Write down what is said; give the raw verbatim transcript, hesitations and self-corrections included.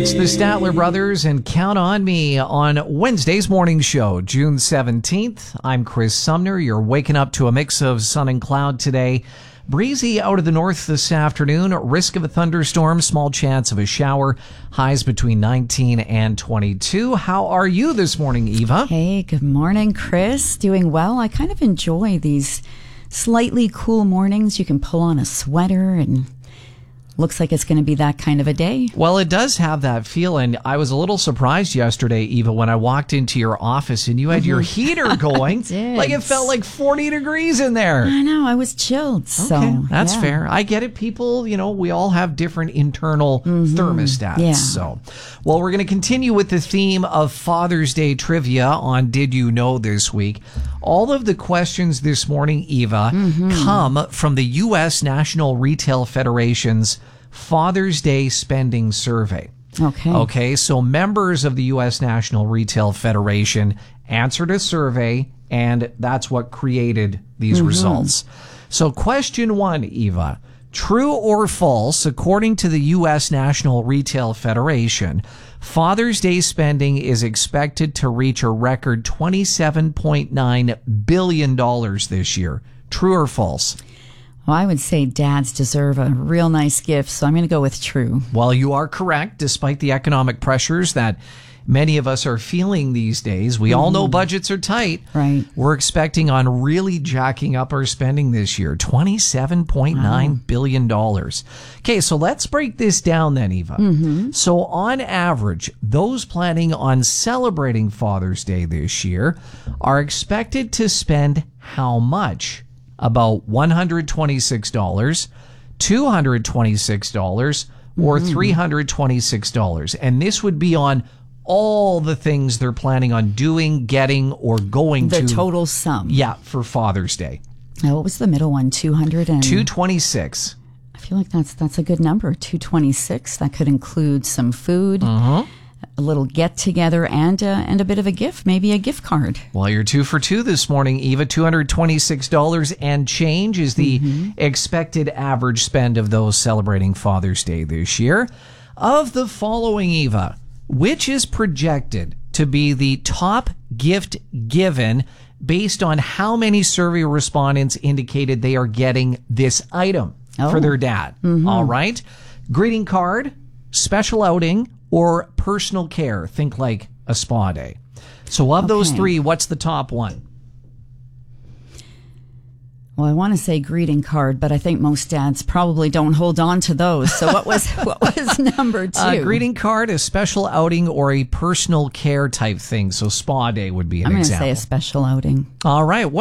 It's the Statler Brothers and Count on Me on Wednesday's morning show, June seventeenth. I'm Chris Sumner. You're waking up to a mix of sun and cloud today. Breezy out of the north this afternoon. Risk of a thunderstorm, small chance of a shower. Highs between nineteen and twenty-two. How are you this morning, Eva? Hey, good morning, Chris. Doing well. I kind of enjoy these slightly cool mornings. You can pull on a sweater and looks like it's going to be that kind of a day. Well, it does have that feel, and I was a little surprised yesterday, Eva, when I walked into your office and you had your heater going. did. Like it felt like forty degrees in there. I know, I was chilled. So, okay, that's yeah. fair. I get it. People, you know, we all have different internal mm-hmm. thermostats. Yeah. So, well, we're going to continue with the theme of Father's Day trivia on Did You Know this week. All of the questions this morning, Eva, mm-hmm. come from the U S National Retail Federation's Father's Day Spending Survey. Okay. Okay, so members of the U S National Retail Federation answered a survey, and that's what created these mm-hmm. results. So question one, Eva. True or false, according to the U S National Retail Federation, Father's Day spending is expected to reach a record twenty-seven point nine billion dollars this year. True or false? Well, I would say dads deserve a real nice gift, so I'm going to go with true. Well, you are correct. Despite the economic pressures that many of us are feeling these days, we mm-hmm. all know budgets are tight. Right. We're expecting on really jacking up our spending this year, twenty-seven point nine wow. billion dollars. Okay, so let's break this down then, Eva. Mm-hmm. So on average, those planning on celebrating Father's Day this year are expected to spend how much? About one hundred twenty-six dollars, two hundred twenty-six dollars, or mm-hmm. three hundred twenty-six dollars. And this would be on all the things they're planning on doing, getting, or going the to. The total sum. Yeah, for Father's Day. Now, what was the middle one? two hundred and two twenty-six. I feel like that's that's a good number. two twenty-six. That could include some food. Mm-hmm. A little get together and uh, and a bit of a gift, maybe a gift card. Well, you're two for two this morning, Eva. two hundred twenty-six dollars and change is the mm-hmm. expected average spend of those celebrating Father's Day this year. Of the following, Eva, which is projected to be the top gift given based on how many survey respondents indicated they are getting this item oh. for their dad? Mm-hmm. All right. Greeting card, special outing, or personal care. Think like a spa day. So of okay. those three, what's the top one? Well, I want to say greeting card, but I think most dads probably don't hold on to those. So what was what was number two? A greeting card, a special outing, or a personal care type thing. So spa day would be an I'm example. I'm going to say a special outing. All right.